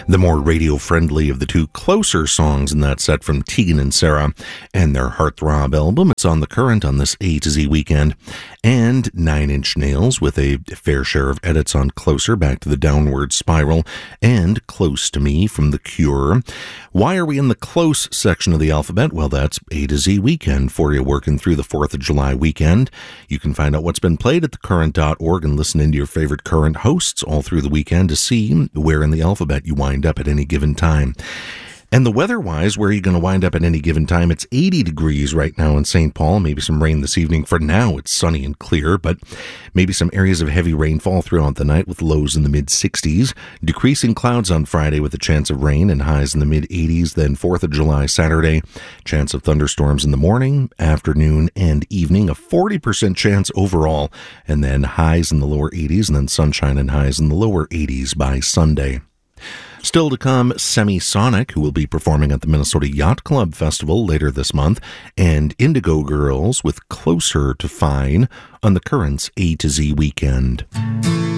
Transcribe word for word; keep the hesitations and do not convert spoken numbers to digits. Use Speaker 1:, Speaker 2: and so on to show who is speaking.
Speaker 1: The more radio-friendly of the two Closer songs in that set from Tegan and Sara and their Heartthrob album. It's on The Current on this A to Z weekend. And Nine Inch Nails with a fair share of edits on Closer, Back to the Downward Spiral, and Close to Me from The Cure. Why are we in the close section of the alphabet? Well, that's A to Z weekend for you, working through the fourth of July weekend. You can find out what's been played at the current dot org and listen into your favorite Current hosts all through the weekend to see where in the alphabet you wind up at any given time. And the weather-wise, where are you going to wind up at any given time? It's eighty degrees right now in Saint Paul. Maybe some rain this evening. For now, it's sunny and clear, but maybe some areas of heavy rainfall throughout the night with lows in the mid-sixties. Decreasing clouds on Friday with a chance of rain and highs in the mid-eighties. Then fourth of July, Saturday, chance of thunderstorms in the morning, afternoon, and evening. A forty percent chance overall, and then highs in the lower eighties, and then sunshine and highs in the lower eighties by Sunday. Still to come, Semisonic, who will be performing at the Minnesota Yacht Club Festival later this month, and Indigo Girls with Closer to Fine on the Current's A to Z weekend.